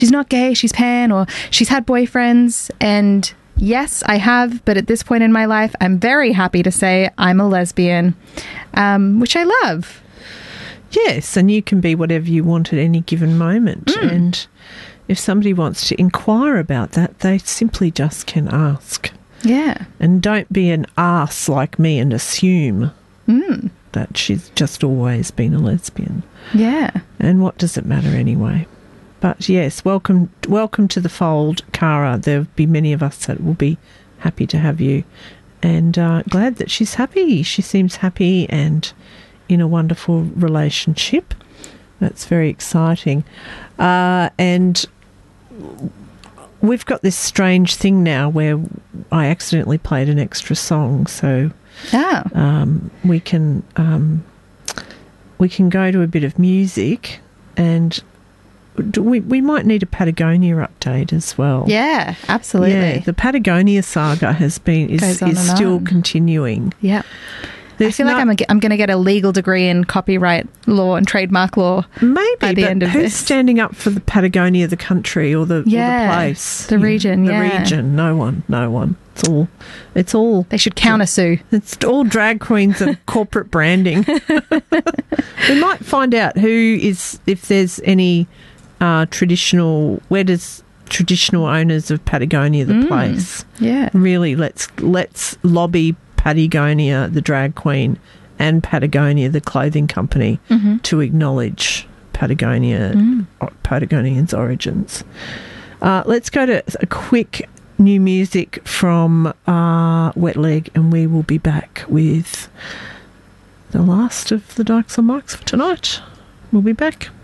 she's not gay, she's pan, or she's had boyfriends. And yes, I have, but at this point in my life, I'm very happy to say I'm a lesbian, which I love. Yes, and you can be whatever you want at any given moment. And if somebody wants to inquire about that, they simply just can ask. Yeah. And don't be an arse like me and assume that she's just always been a lesbian. Yeah. And what does it matter anyway? But yes, welcome to the fold, Cara. There'll be many of us that will be happy to have you. And glad that she's happy. She seems happy and in a wonderful relationship. That's very exciting. And we've got this strange thing now where I accidentally played an extra song, so we can go to a bit of music, and we might need a Patagonia update as well. Yeah, absolutely. Yeah, the Patagonia saga is still continuing. Yeah. I feel like I'm going to get a legal degree in copyright law and trademark law. Maybe, by the end of who's this. standing up for the Patagonia, the country, or the place? The region, The region. No one. It's all. They should countersue. It's all drag queens and corporate branding. We might find out if there's any traditional. Where does traditional owners of Patagonia, the place? Yeah. Really, let's lobby Patagonia, the drag queen, and Patagonia, the clothing company, to acknowledge Patagonia's origins. Let's go to a quick new music from Wet Leg, and we will be back with the last of the Dykes on Mics for tonight. We'll be back.